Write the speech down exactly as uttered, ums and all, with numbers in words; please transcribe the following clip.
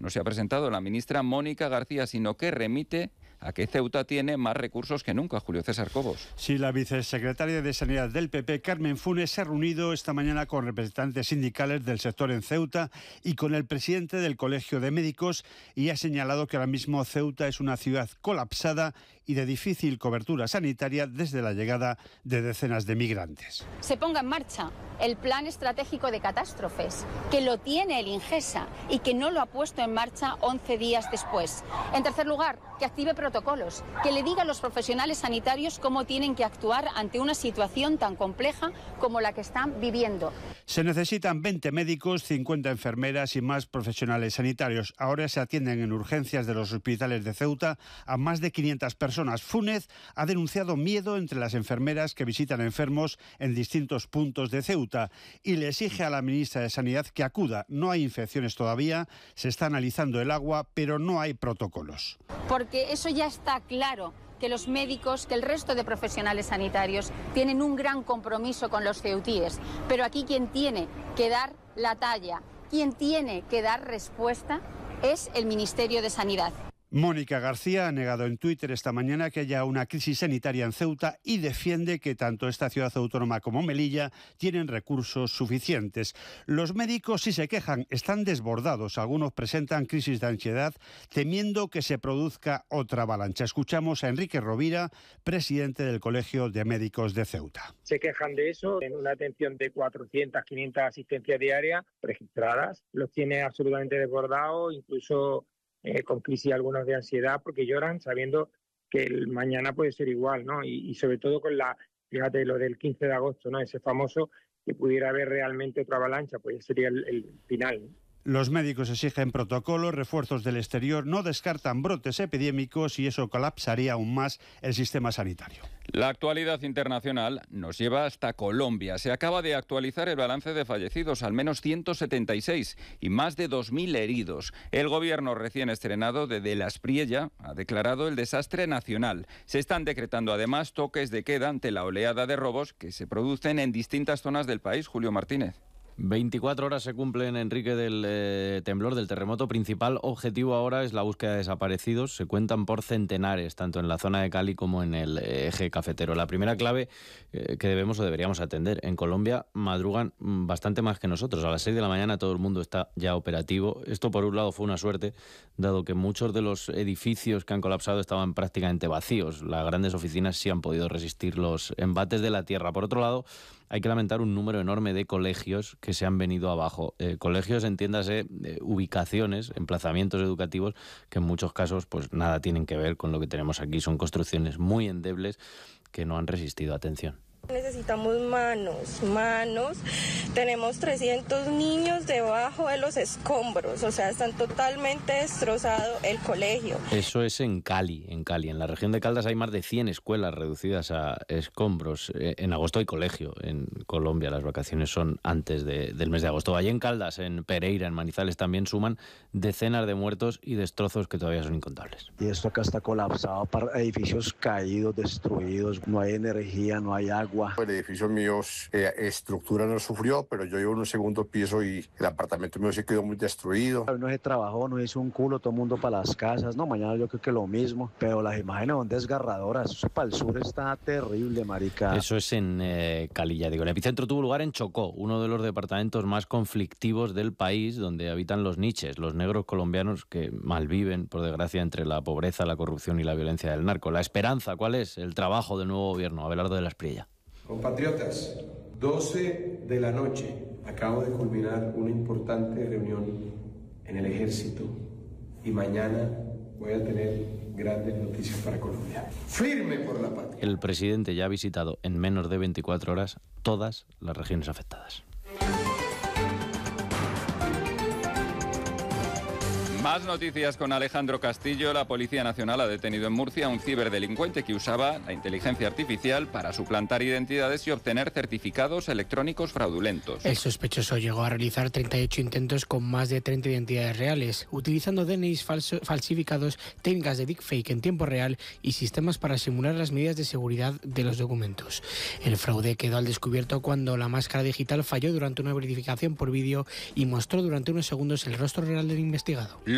no se ha presentado la ministra Mónica García, sino que remite a que Ceuta tiene más recursos que nunca. Julio César Cobos. Sí, la vicesecretaria de Sanidad del P P, Carmen Funes, se ha reunido esta mañana con representantes sindicales del sector en Ceuta y con el presidente del Colegio de Médicos, y ha señalado que ahora mismo Ceuta es una ciudad colapsada y de difícil cobertura sanitaria desde la llegada de decenas de migrantes. Se ponga en marcha el plan estratégico de catástrofes, que lo tiene el Ingesa y que no lo ha puesto en marcha once días después. En tercer lugar, que active protocolos, que le diga a los profesionales sanitarios cómo tienen que actuar ante una situación tan compleja como la que están viviendo. Se necesitan veinte médicos, cincuenta enfermeras y más profesionales sanitarios. Ahora se atienden en urgencias de los hospitales de Ceuta a más de quinientas personas. Funes ha denunciado miedo entre las enfermeras que visitan enfermos en distintos puntos de Ceuta y le exige a la ministra de Sanidad que acuda. No hay infecciones todavía, se está analizando el agua, pero no hay protocolos. Porque eso ya está claro, que los médicos, que el resto de profesionales sanitarios tienen un gran compromiso con los ceutíes, pero aquí quien tiene que dar la talla, quien tiene que dar respuesta es el Ministerio de Sanidad. Mónica García ha negado en Twitter esta mañana que haya una crisis sanitaria en Ceuta y defiende que tanto esta ciudad autónoma como Melilla tienen recursos suficientes. Los médicos sí se quejan, están desbordados. Algunos presentan crisis de ansiedad temiendo que se produzca otra avalancha. Escuchamos a Enrique Rovira, presidente del Colegio de Médicos de Ceuta. Se quejan de eso, en una atención de cuatrocientas, quinientas asistencias diarias registradas. Los tiene absolutamente desbordados, incluso Eh, con crisis algunos de ansiedad, porque lloran sabiendo que el mañana puede ser igual, ¿no? Y, y sobre todo con la, fíjate, lo del quince de agosto, ¿no? Ese famoso, que pudiera haber realmente otra avalancha, pues sería el, el final, ¿no? Los médicos exigen protocolos, refuerzos del exterior, no descartan brotes epidémicos y eso colapsaría aún más el sistema sanitario. La actualidad internacional nos lleva hasta Colombia. Se acaba de actualizar el balance de fallecidos, al menos ciento setenta y seis, y más de dos mil heridos. El gobierno recién estrenado de De la Espriella ha declarado el desastre nacional. Se están decretando además toques de queda ante la oleada de robos que se producen en distintas zonas del país. Julio Martínez. veinticuatro horas se cumplen, Enrique, del eh, temblor, del terremoto. Principal objetivo ahora es la búsqueda de desaparecidos. Se cuentan por centenares, tanto en la zona de Cali como en el eh, eje cafetero. La primera clave eh, que debemos o deberíamos atender. En Colombia madrugan bastante más que nosotros. A las seis de la mañana todo el mundo está ya operativo. Esto, por un lado, fue una suerte, dado que muchos de los edificios que han colapsado estaban prácticamente vacíos. Las grandes oficinas sí han podido resistir los embates de la tierra. Por otro lado, hay que lamentar un número enorme de colegios que se han venido abajo. Eh, colegios, entiéndase, eh, ubicaciones, emplazamientos educativos que en muchos casos pues nada tienen que ver con lo que tenemos aquí. Son construcciones muy endebles que no han resistido. Atención. Necesitamos manos, manos. Tenemos trescientos niños debajo de los escombros, o sea, están totalmente destrozado el colegio. Eso es en Cali, en Cali. En la región de Caldas hay más de cien escuelas reducidas a escombros. En agosto hay colegio en Colombia, las vacaciones son antes de, del mes de agosto. Allí en Caldas, en Pereira, en Manizales también suman decenas de muertos y destrozos que todavía son incontables. Y esto acá está colapsado, para edificios caídos, destruidos, no hay energía, no hay agua. El edificio mío, eh, estructura no sufrió, pero yo vivo en un segundo piso y el apartamento mío se quedó muy destruido. No se trabajó, no hizo un culo, todo el mundo para las casas. No, mañana yo creo que lo mismo, pero las imágenes son desgarradoras. Eso para el sur está terrible, marica. Eso es en eh, Cali, ya digo. El epicentro tuvo lugar en Chocó, uno de los departamentos más conflictivos del país, donde habitan los niches, los negros colombianos que malviven, por desgracia, entre la pobreza, la corrupción y la violencia del narco. La esperanza, ¿cuál es? El trabajo del nuevo gobierno. Abelardo de la Espriella. Compatriotas, doce de la noche, acabo de culminar una importante reunión en el ejército y mañana voy a tener grandes noticias para Colombia. Firme por la patria. El presidente ya ha visitado en menos de veinticuatro horas todas las regiones afectadas. Más noticias con Alejandro Castillo. La Policía Nacional ha detenido en Murcia a un ciberdelincuente que usaba la inteligencia artificial para suplantar identidades y obtener certificados electrónicos fraudulentos. El sospechoso llegó a realizar treinta y ocho intentos con más de treinta identidades reales, utilizando D N Is falso, falsificados, técnicas de deepfake en tiempo real y sistemas para simular las medidas de seguridad de los documentos. El fraude quedó al descubierto cuando la máscara digital falló durante una verificación por vídeo y mostró durante unos segundos el rostro real del investigado.